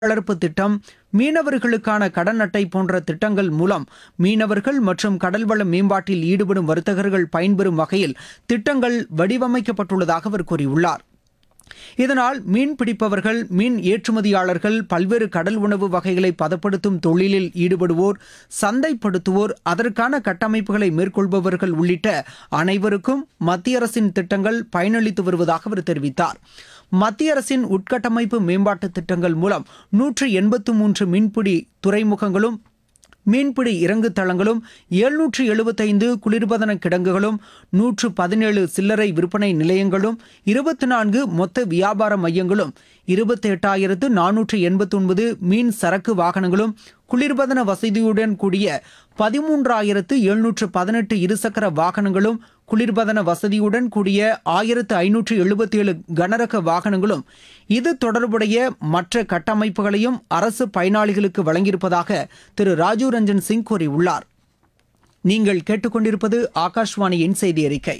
வளர்ப்பு திட்டம், மீனவர்களுக்கான கடன் அட்டை போன்ற திட்டங்கள் மூலம் மீனவர்கள் மற்றும் கடல்வள மேம்பாட்டில் ஈடுபடும் வர்த்தகர்கள் பயன்பெறும் வகையில் திட்டங்கள் வடிவமைக்கப்பட்டுள்ளதாக அவர் கூறியுள்ளார். இதனால் மீன் பிடிப்பவர்கள், மீன் ஏற்றுமதியாளர்கள், பல்வேறு கடல் உணவு வகைகளை பதப்படுத்தும் தொழிலில் ஈடுபடுவோர், சந்தைப்படுத்துவோர், அதற்கான கட்டமைப்புகளை மேற்கொள்பவர்கள் உள்ளிட்ட அனைவருக்கும் மத்திய அரசின் திட்டங்கள் பயனளித்து வருவதாக அவர் தெரிவித்தார். மத்திய அரசின் உட்கட்டமைப்பு மேம்பாட்டு திட்டங்கள் மூலம் 183 மீன்பிடி துறைமுகங்களும், மீன்பிடி இறங்கு தளங்களும், 775 குளிர்பதன கிடங்குகளும், 117 சில்லறை விற்பனை நிலையங்களும், 24 மொத்த வியாபார மையங்களும், 28,489 மீன் சரக்கு வாகனங்களும், குளிர்பதன வசதியுடன் கூடிய 13,718 இருசக்கர வாகனங்களும், குளிர்பதன வசதியுடன் கூடிய 1,577 கனரக வாகனங்களும், இது தொடர்புடைய மற்ற கட்டமைப்புகளையும் அரசு பயனாளிகளுக்கு வழங்கியிருப்பதாக திரு ராஜீவ் ரஞ்சன் சிங் கூறியுள்ளார். நீங்கள் கேட்டுக்கொண்டிருப்பது ஆகாஷ்வாணியின் செய்தி அறிக்கை.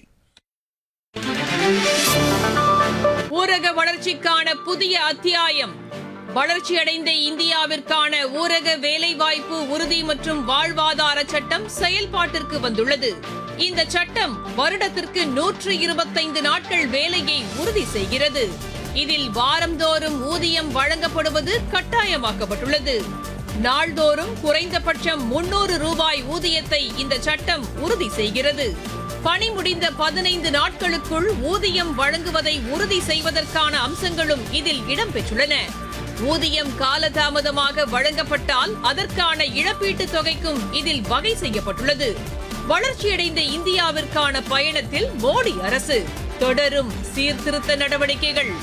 ஊரக வளர்ச்சிக்கான புதிய அத்தியாயம். வளர்ச்சியடைந்த இந்தியாவிற்கான ஊரக வேலைவாய்ப்பு உறுதி மற்றும் வாழ்வாதார சட்டம் செயல்பாட்டிற்கு வந்துள்ளது. இந்த சட்டம் வருடத்திற்கு 125 நாட்கள் வேலையை உறுதி செய்கிறது. இதில் வாரந்தோறும் ஊதியம் வழங்கப்படுவது கட்டாயமாக்கப்பட்டுள்ளது. நாள்தோறும் குறைந்தபட்சம் 300 ரூபாய் ஊதியத்தை இந்த சட்டம் உறுதி செய்கிறது. பணி முடிந்த 15 நாட்களுக்குள் ஊதியம் வழங்குவதை உறுதி செய்வதற்கான அம்சங்களும் இதில் இடம்பெற்றுள்ளன. ஊதியம் காலதாமதமாக வழங்கப்பட்டால் அதற்கான இழப்பீட்டுத் தொகைக்கும் இதில் வகை செய்யப்பட்டுள்ளது. வளர்ச்சியடைந்த இந்தியாவிற்கான பயணத்தில் மோடி அரசு தொடரும் சீர்திருத்த நடவடிக்கைகள்.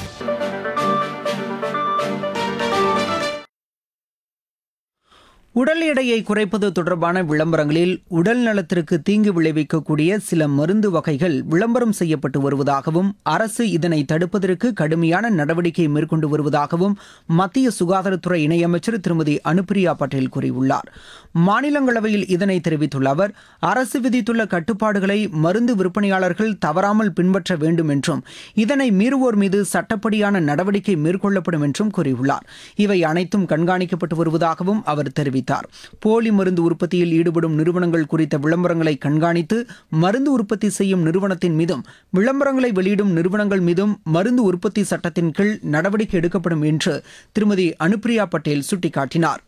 உடல் எடையை குறைப்பது தொடர்பான விளம்பரங்களில் உடல் நலத்திற்கு தீங்கு விளைவிக்கக்கூடிய சில மருந்து வகைகள் விளம்பரம் செய்யப்பட்டு வருவதாகவும், அரசு இதனை தடுப்பதற்கு கடுமையான நடவடிக்கை மேற்கொண்டு வருவதாகவும் மத்திய சுகாதாரத்துறை இணையமைச்சர் திருமதி அனுப்பிரியா பட்டேல் கூறியுள்ளார். மாநிலங்களவையில் இதனை தெரிவித்துள்ள அவர், அரசு விதித்துள்ள கட்டுப்பாடுகளை மருந்து விற்பனையாளர்கள் தவறாமல் பின்பற்ற வேண்டும் என்றும், இதனை மீறுவோர் மீது சட்டப்படியான நடவடிக்கை மேற்கொள்ளப்படும் என்றும் கூறியுள்ளார். இவை அனைத்தும் கண்காணிக்கப்பட்டு வருவதாகவும் அவர் தெரிவித்தார். போலி மருந்து உற்பத்தியில் ஈடுபடும் நிறுவனங்கள் குறித்த விளம்பரங்களை கண்காணித்து மருந்து உற்பத்தி செய்யும் நிறுவனத்தின் மீதும், விளம்பரங்களை வெளியிடும் நிறுவனங்கள் மீதும் மருந்து உற்பத்தி சட்டத்தின் கீழ் நடவடிக்கை எடுக்கப்படும் என்று திருமதி அனுப்பிரியா பட்டேல் சுட்டிக்காட்டினார்.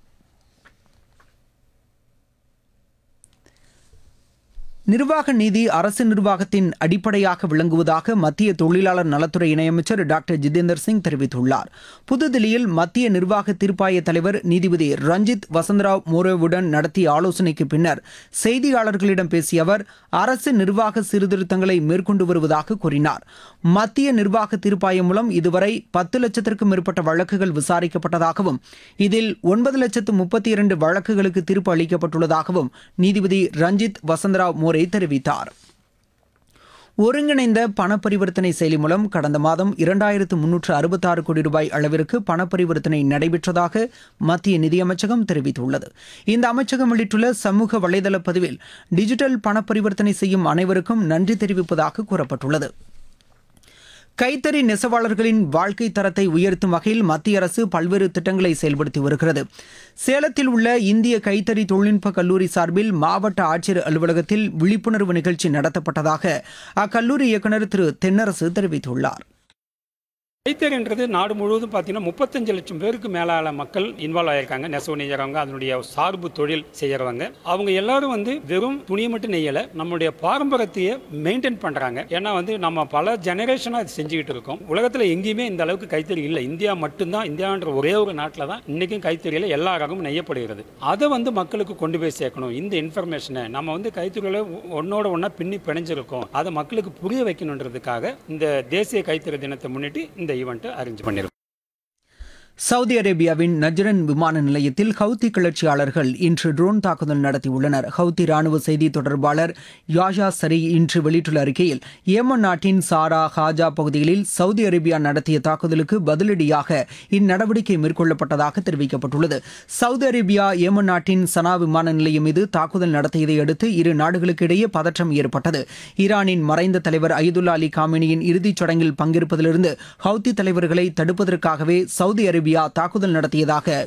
நிர்வாக நீதி அரசு நிர்வாகத்தின் அடிப்படையாக விளங்குவதாக மத்திய தொழிலாளர் நலத்துறை இணையமைச்சர் டாக்டர் ஜிதேந்தர் சிங் தெரிவித்துள்ளார். புதுதில்லியில் மத்திய நிர்வாக தீர்ப்பாய தலைவர் நீதிபதி ரஞ்சித் வசந்தராவ் மோரேவுடன் நடத்திய ஆலோசனைக்கு பின்னர் செய்தியாளர்களிடம் பேசிய அவர், அரசு நிர்வாக சீர்திருத்தங்களை மேற்கொண்டு வருவதாக கூறினார். மத்திய நிர்வாக தீர்ப்பாயம் மூலம் இதுவரை 10 லட்சத்திற்கும் மேற்பட்ட வழக்குகள் விசாரிக்கப்பட்டதாகவும், இதில் 9,32,000 வழக்குகளுக்கு தீர்ப்பு அளிக்கப்பட்டுள்ளதாகவும் நீதிபதி ரஞ்சித் வசந்தராவ் மோரே தெரிவித்தார். ஒருங்கிணைந்த பண பரிவர்த்தனை செயலி மூலம் கடந்த மாதம் 2,366 கோடி ரூபாய் அளவிற்கு பண பரிவர்த்தனை நடைபெற்றதாக மத்திய நிதியமைச்சகம் தெரிவித்துள்ளது. இந்த அமைச்சகம் வெளியிட்டுள்ள சமூக வலைதள பதிவில், டிஜிட்டல் பண பரிவர்த்தனை செய்யும் அனைவருக்கும் நன்றி தெரிவிப்பதாக கூறப்பட்டுள்ளது. கைத்தறி நெசவாளர்களின் வாழ்க்கை தரத்தை உயர்த்தும் வகையில் மத்திய அரசு பல்வேறு திட்டங்களை செயல்படுத்தி வருகிறது. சேலத்தில் உள்ள இந்திய கைத்தறி தொழில்நுட்ப கல்லூரி சார்பில் மாவட்ட ஆட்சியர் அலுவலகத்தில் விழிப்புணர்வு நிகழ்ச்சி நடத்தப்பட்டதாக அக்கல்லூரி இயக்குநர் திரு தென்னரசு தெரிவித்துள்ளார். கைத்தறின்றது நாடு முழுவதும் பார்த்தீங்கன்னா 35 லட்சம் பேருக்கு மேலான மக்கள் இன்வால்வ் ஆகியிருக்காங்க. நெசவு நெய்யறவங்க, அதனுடைய சார்பு தொழில் செய்யறவங்க, அவங்க எல்லாரும் வெறும் துணியை மட்டும் நெய்யலை, நம்மளுடைய பாரம்பரியத்தையே மெயின்டைன் பண்ணுறாங்க. ஏன்னா நம்ம பல ஜெனரேஷனாக இது செஞ்சுக்கிட்டு இருக்கோம். உலகத்தில் எங்கேயுமே இந்த அளவுக்கு கைத்தறி இல்லை. இந்தியா மட்டும்தான், இந்தியான்ற ஒரே ஒரு நாட்டில் தான் இன்றைக்கும் கைத்தறியில் எல்லா ரகமும் நெய்யப்படுகிறது. அதை மக்களுக்கு கொண்டு போய் சேர்க்கணும். இந்த இன்ஃபர்மேஷனை நம்ம கைத்தறியில் ஒன்னோட ஒன்றா பின்னி பிணைஞ்சிருக்கோம், அதை மக்களுக்கு புரிய வைக்கணுன்றதுக்காக இந்த தேசிய கைத்தறி தினத்தை முன்னிட்டு இந்த ஈவெண்ட் அரேஞ்ச் பண்ணிருக்கோம். சவுதி அரேபியாவின் நஜ்ரன் விமான நிலையத்தில் ஹவுத்தி கிளர்ச்சியாளர்கள் இன்று ட்ரோன் தாக்குதல் நடத்தியுள்ளனர். ஹவுத்தி ராணுவ செய்தி தொடர்பாளர் யாஷா சரி இன்று வெளியிட்டுள்ள அறிக்கையில், ஏமன் நாட்டின் சாரா ஹாஜா பகுதிகளில் சவுதி அரேபியா நடத்திய தாக்குதலுக்கு பதிலடியாக இந்நடவடிக்கை மேற்கொள்ளப்பட்டதாக தெரிவிக்கப்பட்டுள்ளது. சவுதி அரேபியா ஏமன் நாட்டின் சனா விமான நிலையம் மீது தாக்குதல் நடத்தியதை அடுத்து இரு நாடுகளுக்கு இடையே பதற்றம் ஏற்பட்டது. ஈரானின் மறைந்த தலைவர் அயதுல்லா அலி காமினியின் இறுதிச் சடங்கில் பங்கேற்பதிலிருந்து ஹவுத்தி தலைவர்களை தடுப்பதற்காகவே சவுதி அரேபியா தாக்குதல் நடத்தியதாக